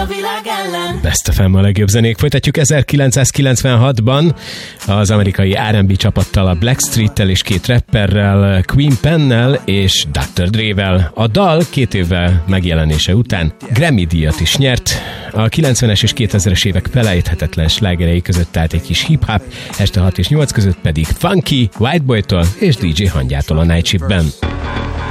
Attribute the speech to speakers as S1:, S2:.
S1: a világ ellen.
S2: Best FM a legjobb zenék. Folytatjuk 1996-ban az amerikai R&B csapattal, a Blackstreet-tel és két rapperrel, Queen Pennel és Dr. Dre-vel. A dal 2 évvel megjelenése után Grammy-díjat is nyert. A 90-es és 2000-es évek felejthetetlen slágerei között állt egy kis hip-hop, este 6 és 8 között pedig Funky, White Boy-tól és DJ Hangyától a Night Shift-ben.